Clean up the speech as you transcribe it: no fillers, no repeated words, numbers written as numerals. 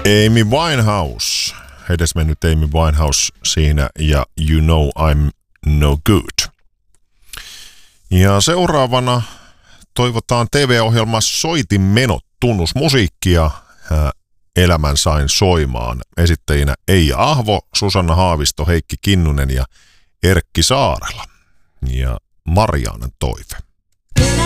Amy Winehouse, edesmennyt Amy Winehouse siinä ja You Know I'm No Good. Ja seuraavana toivotaan TV-ohjelma Soitin menot tunnusmusiikkia. Elämän sain soimaan. Esittäjinä Eija Ahvo, Susanna Haavisto, Heikki Kinnunen ja Erkki Saarela. Ja Marianan toive.